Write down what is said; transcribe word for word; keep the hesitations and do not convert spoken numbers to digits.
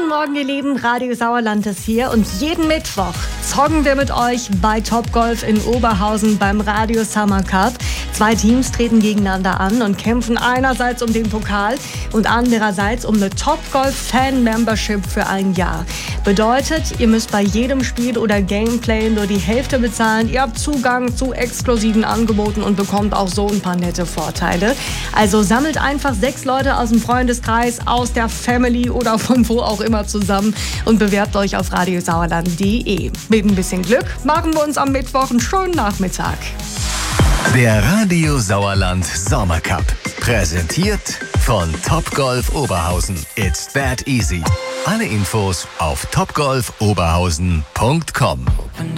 Guten Morgen, ihr Lieben. Radio Sauerland ist hier und jeden Mittwoch zocken wir mit euch bei Topgolf in Oberhausen beim Radio Summer Cup. Zwei Teams treten gegeneinander an und kämpfen einerseits um den Pokal und andererseits um eine Topgolf-Fan-Membership für ein Jahr. Bedeutet, ihr müsst bei jedem Spiel oder Gameplay nur die Hälfte bezahlen. Ihr habt Zugang zu exklusiven Angeboten und bekommt auch so ein paar nette Vorteile. Also sammelt einfach sechs Leute aus dem Freundeskreis, aus der Family oder von wo auch immer zusammen und bewerbt euch auf radiosauerland punkt de. Mit ein bisschen Glück machen wir uns am Mittwoch einen schönen Nachmittag. Der Radio Sauerland Sommer Cup. Präsentiert von Topgolf Oberhausen. It's that easy. Alle Infos auf topgolf oberhausen punkt com.